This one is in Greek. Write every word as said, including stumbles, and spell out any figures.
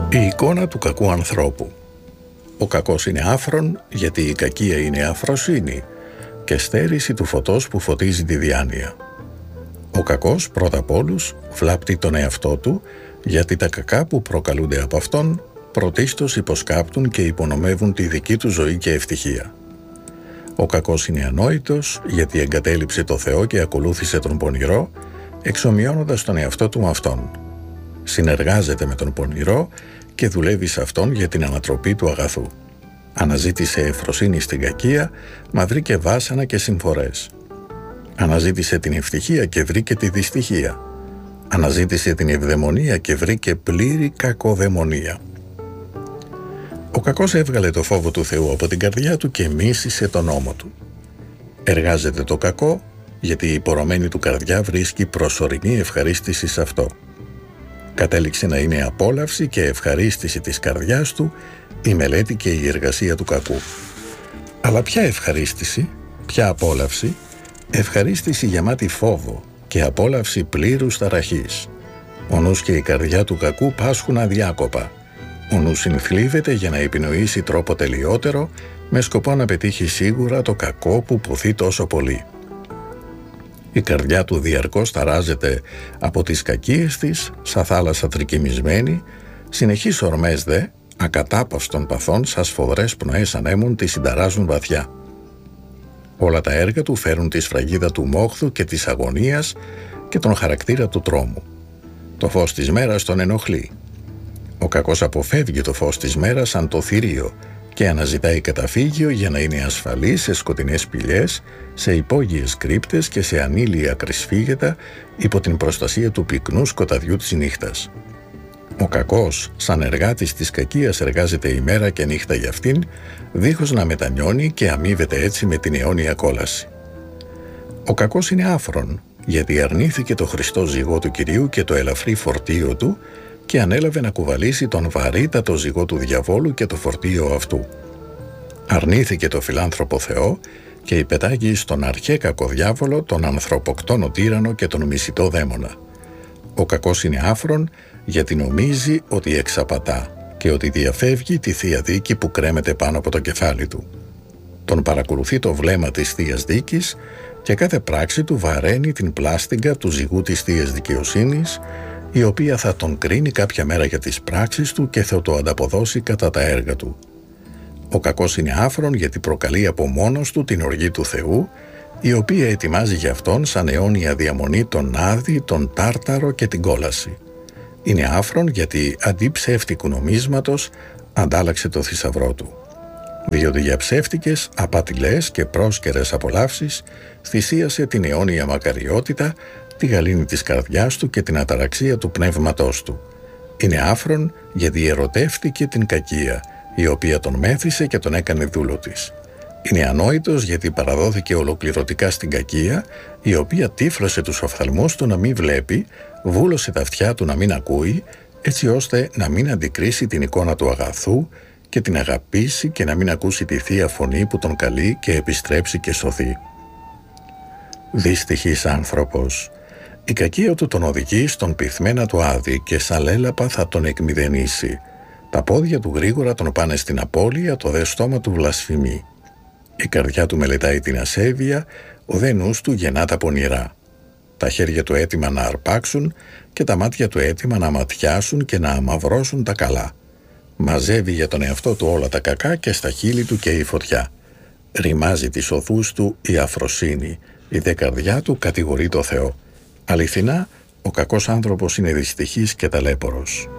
Η εικόνα του κακού ανθρώπου. Ο κακός είναι άφρον, γιατί η κακία είναι αφροσύνη και στέρηση του φωτός που φωτίζει τη διάνοια. Ο κακός πρώτα απ' όλους βλάπτει τον εαυτό του, γιατί τα κακά που προκαλούνται από αυτόν πρωτίστως υποσκάπτουν και υπονομεύουν τη δική του ζωή και ευτυχία. Ο κακός είναι ανόητος, γιατί εγκατέλειψε το Θεό και ακολούθησε τον πονηρό, εξομοιώνοντας τον εαυτό του με αυτόν. Συνεργάζεται με τον πονηρό και δουλεύει σε αυτόν για την ανατροπή του αγαθού. Αναζήτησε ευφροσύνη στην κακία, μα βρήκε βάσανα και συμφορές. Αναζήτησε την ευτυχία και βρήκε τη δυστυχία. Αναζήτησε την ευδαιμονία και βρήκε πλήρη κακοδαιμονία. Ο κακός έβγαλε το φόβο του Θεού από την καρδιά του και μίσησε τον νόμο του. Εργάζεται το κακό, γιατί η πορωμένη του καρδιά βρίσκει προσωρινή ευχαρίστηση σε αυτό. Κατέληξε να είναι απόλαυση και ευχαρίστηση της καρδιάς του η μελέτη και η εργασία του κακού. Αλλά ποια ευχαρίστηση, ποια απόλαυση? Ευχαρίστηση γεμάτη φόβο και απόλαυση πλήρους ταραχής. Ο νους και η καρδιά του κακού πάσχουν αδιάκοπα. Ο νους συνθλίβεται για να επινοήσει τρόπο τελειότερο, με σκοπό να πετύχει σίγουρα το κακό που ποθεί τόσο πολύ. Η καρδιά του διαρκώς ταράζεται από τις κακίες της, σαν θάλασσα τρικυμισμένη, συνεχείς ορμές δε, ακατάπαυστων παθών, σαν σφοδρές πνοές ανέμων, τη συνταράζουν βαθιά. Όλα τα έργα του φέρουν τη σφραγίδα του μόχθου και της αγωνίας και τον χαρακτήρα του τρόμου. Το φως της μέρας τον ενοχλεί. Ο κακός αποφεύγει το φως της μέρας σαν το θηρίο και αναζητάει καταφύγιο για να είναι ασφαλής σε σκοτεινές σπηλιές, σε υπόγειες κρύπτες και σε ανήλια κρυσφύγετα υπό την προστασία του πυκνού σκοταδιού της νύχτας. Ο κακός, σαν εργάτης της κακίας, εργάζεται ημέρα και νύχτα για αυτήν, δίχως να μετανιώνει και αμείβεται έτσι με την αιώνια κόλαση. Ο κακός είναι άφρον, γιατί αρνήθηκε το Χριστό ζυγό του Κυρίου και το ελαφρύ φορτίο του και ανέλαβε να κουβαλήσει τον βαρύτατο ζυγό του διαβόλου και το φορτίο αυτού. Αρνήθηκε το φιλάνθρωπο Θεό και υπετάγει στον αρχαίκακο διάβολο, τον ανθρωποκτόνο τύρανο και τον μισητό δαίμονα. Ο κακός είναι άφρον, γιατί νομίζει ότι εξαπατά και ότι διαφεύγει τη Θεία Δίκη που κρέμεται πάνω από το κεφάλι του. Τον παρακολουθεί το βλέμμα της Θείας Δίκης και κάθε πράξη του βαραίνει την πλάστιγκα του ζυγού της Θείας Δικαιοσύνης, η οποία θα τον κρίνει κάποια μέρα για τις πράξεις του και θα το ανταποδώσει κατά τα έργα του. Ο κακός είναι άφρον, γιατί προκαλεί από μόνος του την οργή του Θεού, η οποία ετοιμάζει για αυτόν σαν αιώνια διαμονή τον Άδη, τον Τάρταρο και την κόλαση. Είναι άφρον, γιατί αντί ψεύτικου νομίσματος αντάλλαξε το θησαυρό του. Διότι για ψεύτικες, απατηλές και πρόσκαιρες απολαύσεις θυσίασε την αιώνια μακαριότητα, τη γαλήνη της καρδιάς του και την αταραξία του πνεύματός του. Είναι άφρον, γιατί ερωτεύτηκε την κακία, η οποία τον μέθησε και τον έκανε δούλο της. Είναι ανόητος, γιατί παραδόθηκε ολοκληρωτικά στην κακία, η οποία τύφλωσε τους οφθαλμούς του να μην βλέπει, βούλωσε τα αυτιά του να μην ακούει, έτσι ώστε να μην αντικρίσει την εικόνα του αγαθού και την αγαπήσει και να μην ακούσει τη Θεία Φωνή που τον καλεί και επιστρέψει και σωθεί. Δυστυχής άνθρωπος, η κακία του τον οδηγεί στον πυθμένα του Άδη και σαν λέλαπα θα τον εκμηδενήσει. Τα πόδια του γρήγορα τον πάνε στην απώλεια, το δε στόμα του βλασφημεί. Η καρδιά του μελετάει την ασέβεια, ο δε νους του γεννά τα πονηρά. Τα χέρια του έτοιμα να αρπάξουν και τα μάτια του έτοιμα να ματιάσουν και να αμαυρώσουν τα καλά. Μαζεύει για τον εαυτό του όλα τα κακά και στα χείλη του και η φωτιά. Ρημάζει τις οδούς του η αφροσύνη, η δε καρδιά του κατηγορεί το Θεό. Αληθινά, ο κακός άνθρωπος είναι δυστυχής και ταλέπορος.